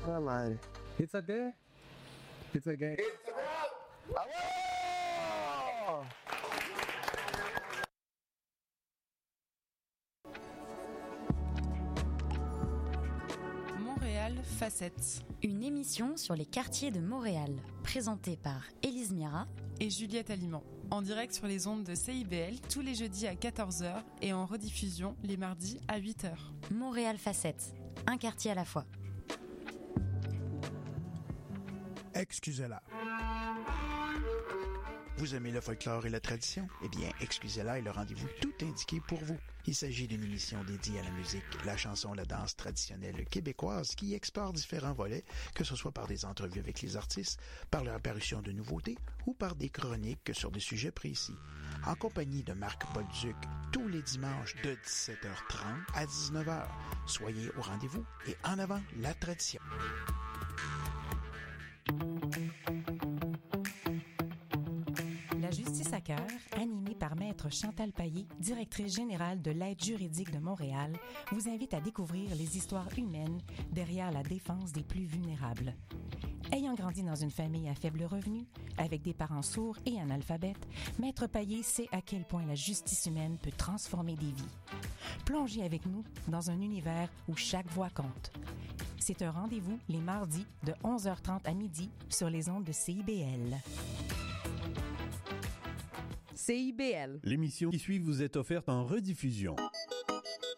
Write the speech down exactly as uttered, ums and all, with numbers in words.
Mari. Pizza day? Pizza game. It's a wrap! Allo! Montréal Facettes. Une émission sur les quartiers de Montréal, présentée par Élise Mira et Juliette Aliment. En direct sur les ondes de C I B L tous les jeudis à quatorze heures et en rediffusion les mardis à huit heures. Montréal Facettes, un quartier à la fois. Excusez-la. Vous aimez le folklore et la tradition? Eh bien, Excusez-la est le rendez-vous tout indiqué pour vous. Il s'agit d'une émission dédiée à la musique, la chanson, la danse traditionnelle québécoise qui explore différents volets, que ce soit par des entrevues avec les artistes, par leur apparition de nouveautés ou par des chroniques sur des sujets précis. En compagnie de Marc-Paul Duc, tous les dimanches de dix-sept heures trente à dix-neuf heures. Soyez au rendez-vous et en avant la tradition. La justice à cœur, animée par Maître Chantal Paillé, directrice générale de l'aide juridique de Montréal, vous invite à découvrir les histoires humaines derrière la défense des plus vulnérables. Ayant grandi dans une famille à faible revenu, avec des parents sourds et analphabètes, Maître Paillé sait à quel point la justice humaine peut transformer des vies. Plongez avec nous dans un univers où chaque voix compte. C'est un rendez-vous les mardis de onze heures trente à midi sur les ondes de C I B L. C I B L. L'émission qui suit vous est offerte en rediffusion.